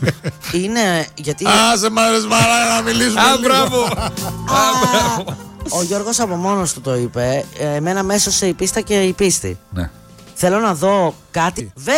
Είναι γιατί. Άσε μάρες μάρα να μιλήσουμε. Μπράβο. Ο Γιώργος από μόνος του το είπε. Εμένα μέσω σε η πίστα και η πίστη. Ναι. Θέλω να δω κάτι.